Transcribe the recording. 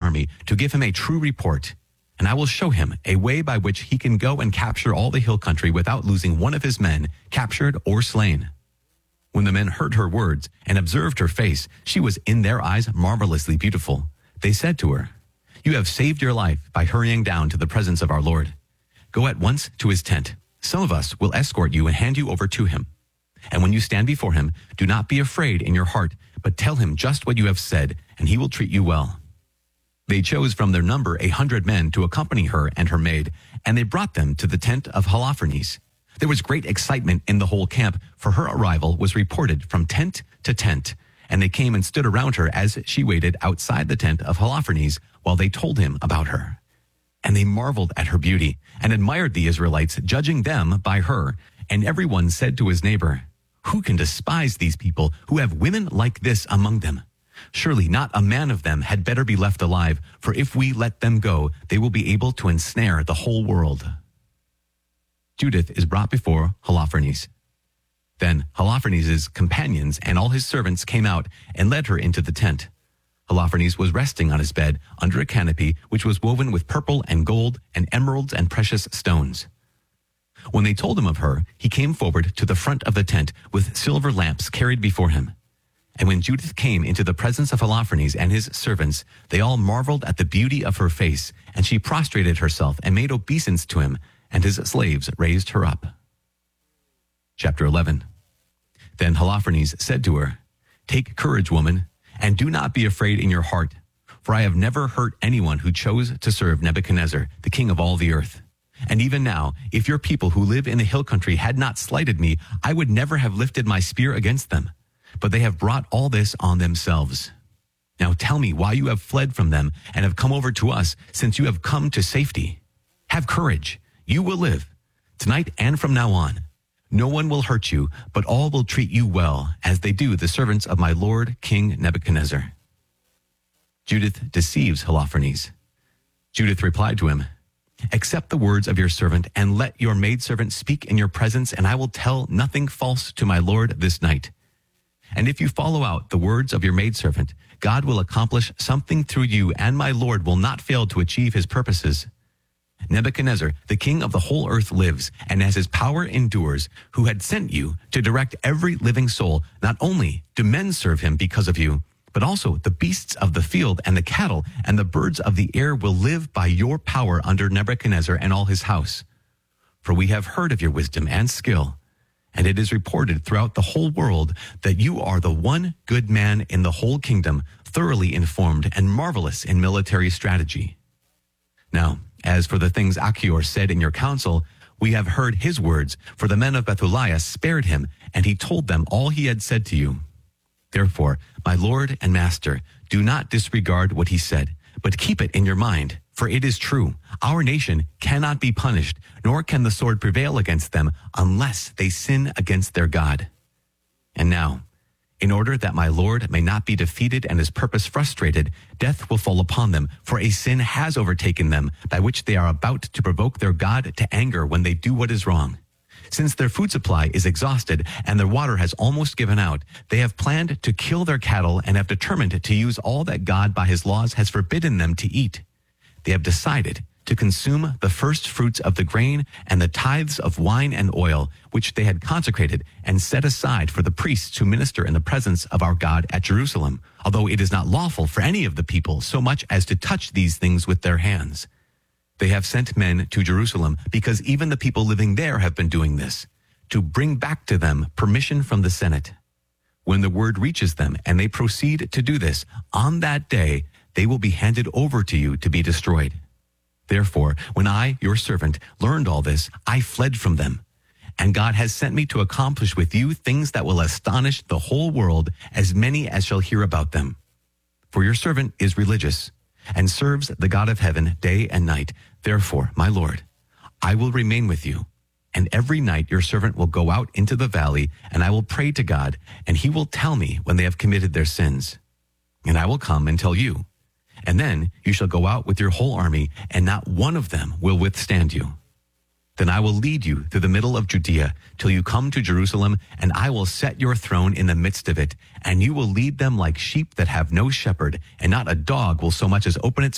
army to give him a true report, and I will show him a way by which he can go and capture all the hill country without losing one of his men, captured or slain." When the men heard her words and observed her face, she was in their eyes marvelously beautiful. They said to her, "You have saved your life by hurrying down to the presence of our Lord. Go at once to his tent. Some of us will escort you and hand you over to him. And when you stand before him, do not be afraid in your heart, but tell him just what you have said, and he will treat you well." They chose from their number 100 men to accompany her and her maid, and they brought them to the tent of Holofernes. There was great excitement in the whole camp, for her arrival was reported from tent to tent, and they came and stood around her as she waited outside the tent of Holofernes while they told him about her. And they marveled at her beauty and admired the Israelites, judging them by her. And everyone said to his neighbor, "Who can despise these people who have women like this among them? Surely not a man of them had better be left alive, for if we let them go, they will be able to ensnare the whole world." Judith is brought before Holofernes. Then Holofernes' companions and all his servants came out and led her into the tent. Holofernes was resting on his bed under a canopy which was woven with purple and gold and emeralds and precious stones. When they told him of her, he came forward to the front of the tent with silver lamps carried before him. And when Judith came into the presence of Holofernes and his servants, they all marveled at the beauty of her face, and she prostrated herself and made obeisance to him, and his slaves raised her up. Chapter 11. Then Holofernes said to her, "Take courage, woman, and do not be afraid in your heart, for I have never hurt anyone who chose to serve Nebuchadnezzar, the king of all the earth. And even now, if your people who live in the hill country had not slighted me, I would never have lifted my spear against them. But they have brought all this on themselves. Now tell me why you have fled from them and have come over to us, since you have come to safety. Have courage, you will live, tonight and from now on. No one will hurt you, but all will treat you well, as they do the servants of my lord King Nebuchadnezzar." Judith deceives Holofernes. Judith replied to him, "Accept the words of your servant, and let your maidservant speak in your presence, and I will tell nothing false to my lord this night. And if you follow out the words of your maidservant, God will accomplish something through you, and my lord will not fail to achieve his purposes. Nebuchadnezzar, the king of the whole earth, lives, and as his power endures, who had sent you to direct every living soul. Not only do men serve him because of you, but also the beasts of the field and the cattle and the birds of the air will live by your power under Nebuchadnezzar and all his house. For we have heard of your wisdom and skill, and it is reported throughout the whole world that you are the one good man in the whole kingdom, thoroughly informed and marvelous in military strategy. Now, as for the things Achior said in your council, we have heard his words, for the men of Bethaliah spared him, and he told them all he had said to you. Therefore, my lord and master, do not disregard what he said, but keep it in your mind, for it is true. Our nation cannot be punished, nor can the sword prevail against them unless they sin against their God. And now, in order that my lord may not be defeated and his purpose frustrated, death will fall upon them, for a sin has overtaken them, by which they are about to provoke their God to anger when they do what is wrong. Since their food supply is exhausted and their water has almost given out, they have planned to kill their cattle and have determined to use all that God by his laws has forbidden them to eat. They have decided to consume the first fruits of the grain and the tithes of wine and oil, which they had consecrated and set aside for the priests to minister in the presence of our God at Jerusalem, although it is not lawful for any of the people so much as to touch these things with their hands. They have sent men to Jerusalem, because even the people living there have been doing this, to bring back to them permission from the Senate. When the word reaches them and they proceed to do this, on that day they will be handed over to you to be destroyed. Therefore, when I, your servant, learned all this, I fled from them. And God has sent me to accomplish with you things that will astonish the whole world, as many as shall hear about them. For your servant is religious and serves the God of heaven day and night. Therefore, my Lord, I will remain with you. And every night your servant will go out into the valley, and I will pray to God, and he will tell me when they have committed their sins. And I will come and tell you. And then you shall go out with your whole army, and not one of them will withstand you. Then I will lead you through the middle of Judea till you come to Jerusalem, and I will set your throne in the midst of it, and you will lead them like sheep that have no shepherd, and not a dog will so much as open its